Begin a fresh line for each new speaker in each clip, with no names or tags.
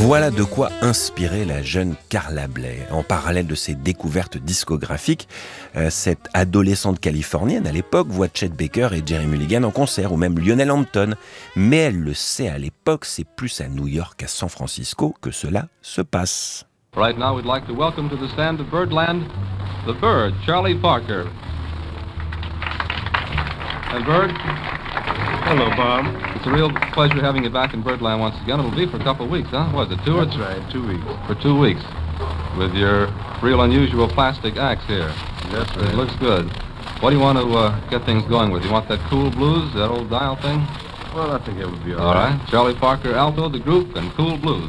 Voilà de quoi inspirer la jeune Carla Bley. En parallèle de ses découvertes discographiques, cette adolescente californienne à l'époque voit Chet Baker et Jerry Mulligan en concert, ou même Lionel Hampton. Mais elle le sait à l'époque, c'est plus à New York qu'à San Francisco que cela se passe.
Right now we'd like to welcome to the stand of Birdland, the Bird, Charlie Parker. And Bird?
Hello, Bob.
It's a real pleasure having you back in Birdland once again. It'll be for a couple of weeks, huh? Was it 2 or 3?
That's right, 2 weeks.
For 2 weeks. With your real unusual plastic axe here.
That's right.
It looks good. What do you want to get things going with? You want that cool blues, that old dial thing?
Well, I think it would be
All right. Charlie Parker, alto, the group, and cool blues.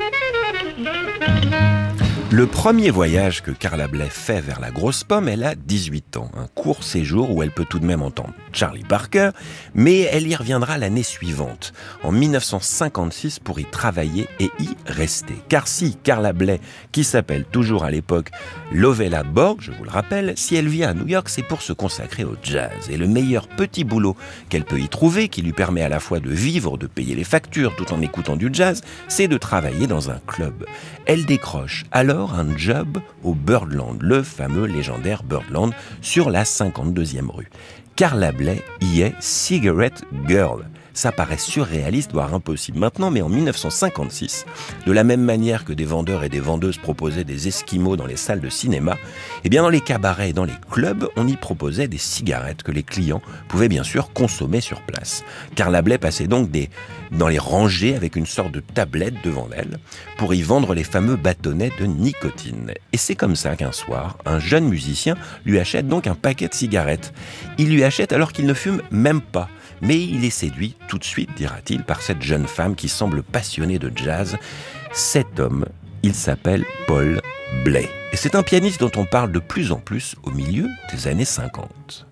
Le premier voyage que Carla Bley fait vers la grosse pomme, elle a 18 ans. Un court séjour où elle peut tout de même entendre Charlie Parker, mais elle y reviendra l'année suivante, en 1956, pour y travailler et y rester. Car si Carla Bley, qui s'appelle toujours à l'époque Lovella Borg, je vous le rappelle, si elle vient à New York, c'est pour se consacrer au jazz. Et le meilleur petit boulot qu'elle peut y trouver, qui lui permet à la fois de vivre, de payer les factures tout en écoutant du jazz, c'est de travailler dans un club. Elle décroche alors un job au Birdland, le fameux légendaire Birdland, sur la 52e rue. Carla Bley y est Cigarette Girl. Ça paraît surréaliste, voire impossible maintenant, mais en 1956, de la même manière que des vendeurs et des vendeuses proposaient des esquimaux dans les salles de cinéma, eh bien dans les cabarets et dans les clubs, on y proposait des cigarettes que les clients pouvaient bien sûr consommer sur place. Carla Bley passait donc dans les rangées avec une sorte de tablette devant elle pour y vendre les fameux bâtonnets de nicotine. Et c'est comme ça qu'un soir, un jeune musicien lui achète donc un paquet de cigarettes. Il lui achète alors qu'il ne fume même pas. Mais il est séduit tout de suite, dira-t-il, par cette jeune femme qui semble passionnée de jazz. Cet homme, il s'appelle Paul Bley. Et c'est un pianiste dont on parle de plus en plus au milieu des années 50.